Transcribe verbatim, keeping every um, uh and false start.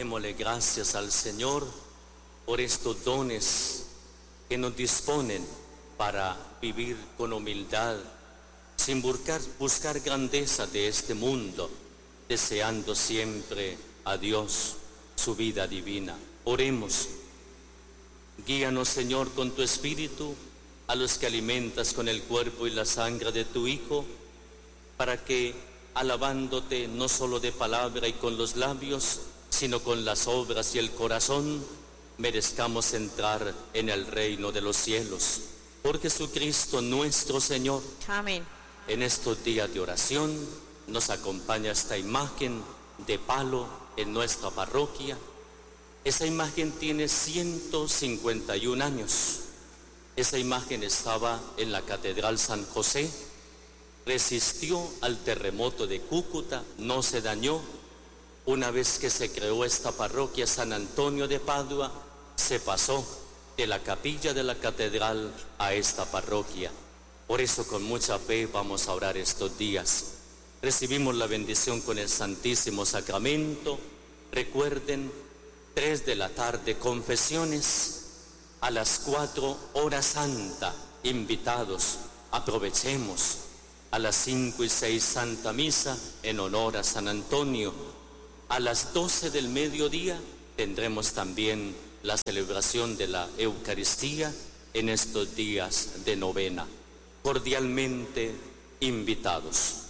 Démosle gracias al Señor por estos dones que nos disponen para vivir con humildad, sin buscar, buscar grandeza de este mundo, deseando siempre a Dios, su vida divina. Oremos. Guíanos, Señor, con tu Espíritu, a los que alimentas con el cuerpo y la sangre de tu Hijo, para que, alabándote no solo de palabra y con los labios, sino con las obras y el corazón, merezcamos entrar en el reino de los cielos. Por Jesucristo nuestro Señor. Amén. En estos días de oración nos acompaña esta imagen de palo en nuestra parroquia. Esa imagen tiene ciento cincuenta y un años. Esa imagen estaba en la Catedral San José, resistió al terremoto de Cúcuta, no se dañó. Una vez que se creó esta parroquia San Antonio de Padua, se pasó de la capilla de la catedral a esta parroquia. Por eso con mucha fe vamos a orar estos días. Recibimos la bendición con el Santísimo Sacramento. Recuerden, tres de la tarde confesiones, a las cuatro hora santa, invitados, aprovechemos. A las cinco y seis Santa Misa en honor a San Antonio. A las doce del mediodía tendremos también la celebración de la Eucaristía en estos días de novena. Cordialmente invitados.